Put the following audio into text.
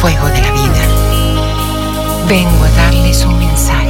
fuego de la vida. Vengo a darles un mensaje.